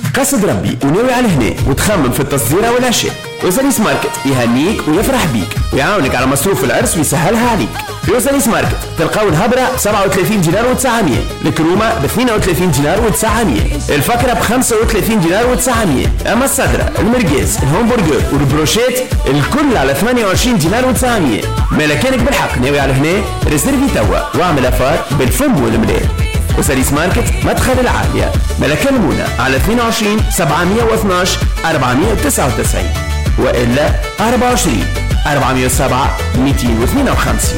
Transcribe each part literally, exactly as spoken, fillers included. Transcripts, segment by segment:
قصد ربي وناوي على هنا وتخمم في التصدير والاشياء، وساليس ماركت يهنيك ويفرح بيك ويعاونك على مصروف العرس ويسهلها عليك. في وساليس ماركت تلقاو الهبرة ب سبعة وثلاثين دينار وتسعمية، الكرومة ب اثنين وثلاثين دينار وتسعمية، الفكرة ب خمسة وثلاثين دينار وتسعمية، اما الصدرة المرقاز الهمبرجر والبروشيت الكل على ثمانية وعشرين دينار وتسعمية. ملكانك بالحق ناوي على هنا ريزيرفي توا واعمل افار بالفم والمليل. وساليس ماركت مدخل العالية، ملك المونة على اثنين وعشرين سبعمية واثناش أربعمية وتسعة وتسعين، وإلا أربعة وعشرين أربعمية وسبعة مئتين واثنين وخمسين.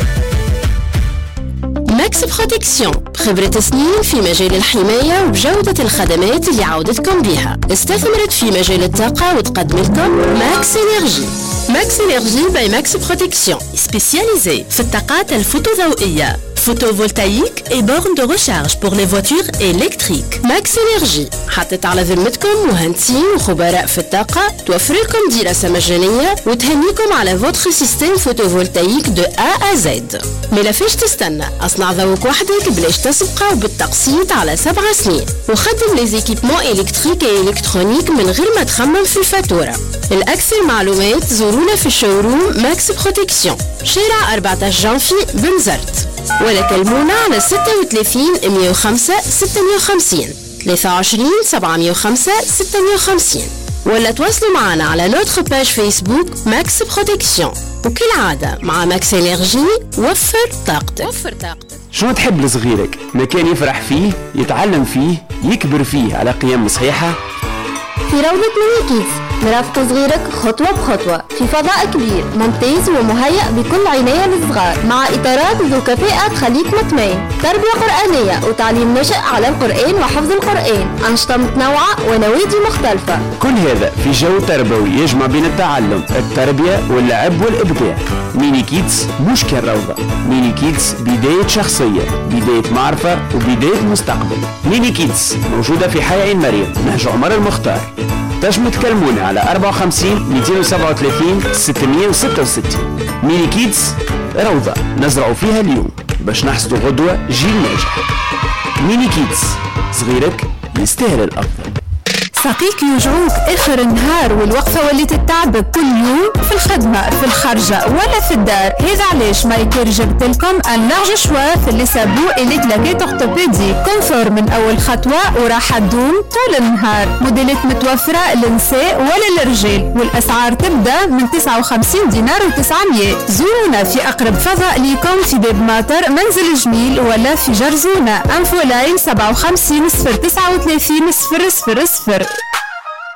ماكس بروتكسيون بخبرة سنين في مجال الحماية وبجودة الخدمات اللي عودتكم بها. استثمرت في مجال الطاقة وتقدم لكم ماكس انرجي. ماكس انرجي باي ماكس بروتكسيون سبيسياليزي في الطاقات الفوتوضوئية photovoltaïque et bornes de recharge pour les voitures électriques. Max Energy حطت على ذمتكم مهندسين وخبراء في الطاقة توفر لكم دراسة مجانية وتهنيكم على فوتر سيستم فوتوفولتايك دو A à Z. ملا فيش تستنى، اصنع ذوق وحدك بلاش تسبقه وبالتقسيط على سبع سنين، وخدم لي زيكيبمون إلكتريك و إلكترونيك من غير ما تخمم في الفاتورة. الأكثر معلومات زورونا في الشوروم ماكس بروتكسيون شارع أربعطاش جانفي بنزرت، ولا كلمونا على ستة وثلاثين مئة وخمسة ستمية وخمسين ثلاثة وعشرين سبعمية وخمسة ستمية وخمسين، ولا تواصلوا معنا على نوتر باج فيسبوك ماكس بروتكسيون. وكالعادة مع ماكس انرجي وفر طاقتك. وفر طاقتك. شنو تحب لصغيرك؟ مكان يفرح فيه، يتعلم فيه، يكبر فيه على قيم صحيحة؟ في روضة ميني كيدز نرافق صغيرك خطوة بخطوة في فضاء كبير ممتاز ومهيأ بكل عناية للصغار، مع إطارات ذو كفاءة تخليك مطمئن، تربية قرآنية وتعليم نشأ على القرآن وحفظ القرآن، أنشطة متنوعة ونوادي مختلفة. كل هذا في جو تربوي يجمع بين التعلم، التربية واللعب والإبداع. ميني كيدز مش كان روضة، ميني كيدز بداية شخصية، بداية معرفة وبداية مستقبل. ميني كيدز موجودة في حي عين مريم نهج عمر المختار. تنجموا تكلمونا على أربعة وخمسين مئتين وسبعة وثلاثين ستمية وستة وستين. ميني كيدز روضة نزرعوا فيها اليوم باش نحصدوا غدوة جيل ناجح. ميني كيدز صغيرك يستاهل الأفضل. ساقيك يوجعوك اخر النهار والوقفه واللي تتعبك كل يوم في الخدمه في الخارجه ولا في الدار. هذا علاش مايكير جبت لكم ان لارج شوا في لي سابو الي كلاكيت اورتوبيدي كونفور من اول خطوه وراحه تدوم طول النهار. موديلات متوفره للنساء ولا للرجال والاسعار تبدا من تسعة وخمسين دينار وتسعمية. زورونا في اقرب فضاء ليكم في باب ماطر منزل جميل ولا في جرزونه. انفو لاين سبعة وخمسين صفر تسعة وثلاثين صفر صفر صفر.